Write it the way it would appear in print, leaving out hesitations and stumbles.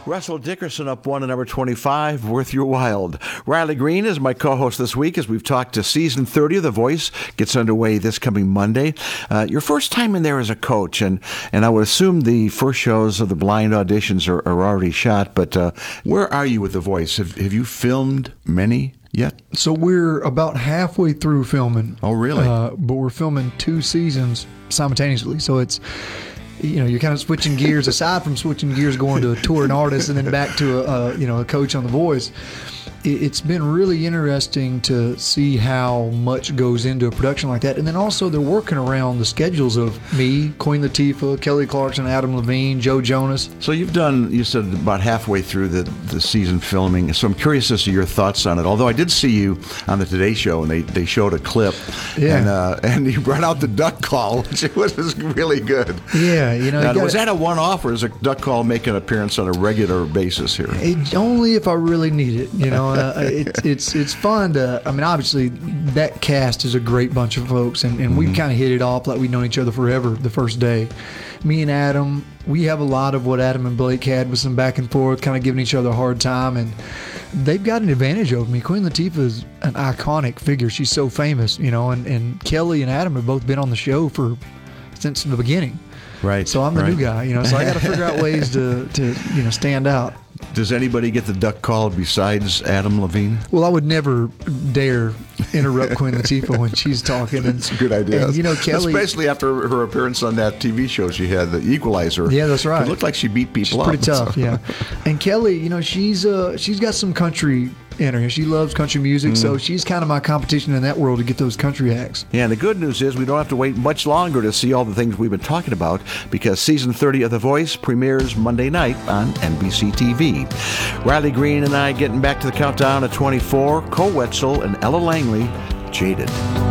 Russell Dickerson up one at number 25, Worth Your While. Riley Green is my co-host this week as we've talked to season 30 of The Voice. Gets underway this coming Monday. Your first time in there as a coach, and I would assume the first shows of the blind auditions are already shot, but where are you with The Voice? Have you filmed many yet? So we're about halfway through filming. Oh, really? But we're filming 2 seasons simultaneously, so it's... you're kind of switching gears, aside from switching gears, going to a touring artist and then back to a coach on The Voice. It's been really interesting to see how much goes into a production like that. And then also they're working around the schedules of me, Queen Latifah, Kelly Clarkson, Adam Levine, Joe Jonas. So you said about halfway through the season filming. So I'm curious as to your thoughts on it. Although I did see you on the Today Show and they showed a clip. Yeah. And you brought out the duck call, which was really good. Yeah. Now, was that a one-off, or is a duck call make an appearance on a regular basis here? Only if I really need it, it's fun to, obviously that cast is a great bunch of folks, and we've kind of hit it off like we've known each other forever the first day. Me and Adam, we have a lot of what Adam and Blake had with some back and forth, kind of giving each other a hard time, and they've got an advantage over me. Queen Latifah is an iconic figure. She's so famous, and Kelly and Adam have both been on the show since the beginning. Right. So I'm the new guy, so I got to figure out ways to stand out. Does anybody get the duck call besides Adam Levine? Well, I would never dare interrupt Queen Latifah when she's talking. That's a good idea. And, Kelly, especially after her appearance on that TV show she had, The Equalizer. Yeah, that's right. It looked like she beat people up. Pretty tough, yeah. And Kelly, she's got some country in her. She loves country music, so she's kind of my competition in that world to get those country acts. Yeah, and the good news is we don't have to wait much longer to see all the things we've been talking about, because season 30 of The Voice premieres Monday night on NBC TV. Riley Green and I getting back to the countdown at 24. Cole Wetzel and Ella Langley, Jaded.